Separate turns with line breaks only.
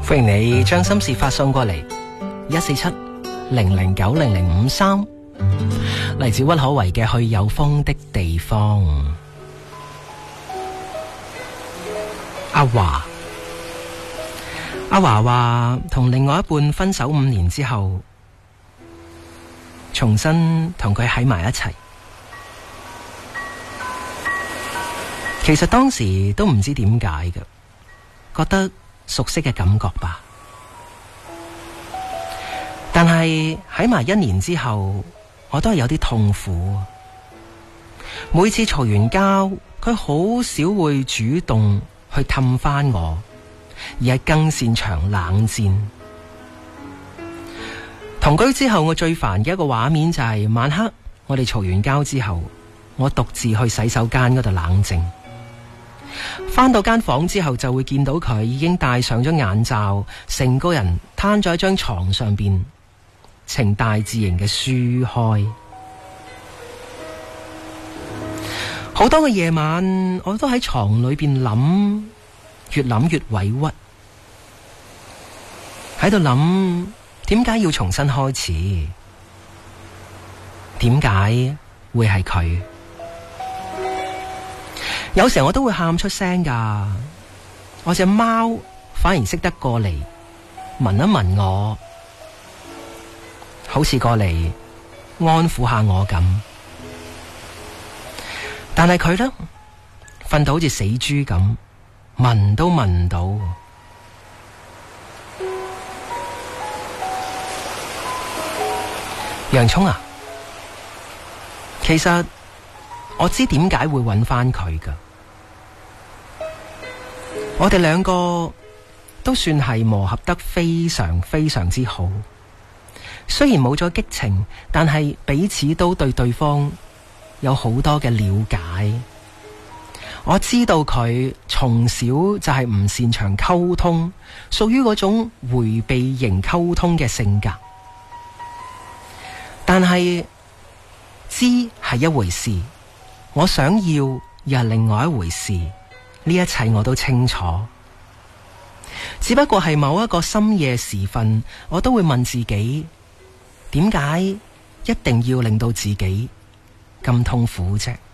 歡迎你將心事發送過嚟14700900053，嚟自屈可唯嘅去有風的地方。阿華話同另外一半分手5年之後，重新同佢喺埋一齊。其實當時都唔知點解嘅，覺得熟悉嘅感覺吧。但係喺埋1年之後，我都係有啲痛苦。每次嘈完交，佢好少會主動去氹返我，而係更擅長冷戰。同居之後，我最煩嘅一個畫面就係晚黑我哋嘈完交之後，我獨自去洗手間嗰度冷靜。返到間房之後，就會見到佢已經戴上咗眼罩，成個人攤咗喺張床上邊，呈大字形嘅書開。好多個夜晚，我都喺床裏邊諗，越諗越委屈，喺度諗點解要重新開始？點解會係佢？有時候我都會喊出聲㗎，我隻貓反而識得過嚟聞一聞我，好似過嚟安撫下我咁。但係佢呢，瞓到好似死豬咁，聞都聞唔到。洋蔥啊，其實我知點解會揾返佢㗎。我哋兩個都算係磨合得非常非常之好，雖然冇咗激情，但係彼此都對對方有好多嘅了解。我知道佢從小就係唔擅長溝通，屬於嗰種迴避型溝通嘅性格。但係知係一回事，我想要又係另外一回事，呢一切我都清楚。只不過係某一個深夜時分，我都會問自己，點解一定要令到自己咁痛苦啫？